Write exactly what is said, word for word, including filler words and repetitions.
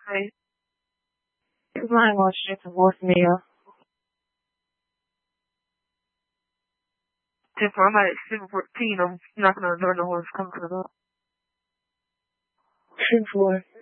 Hey, this line going straight to voicemail. Ten four, I'm at seven fourteen. I'm knocking on the door. No one's coming to the door. Ten four.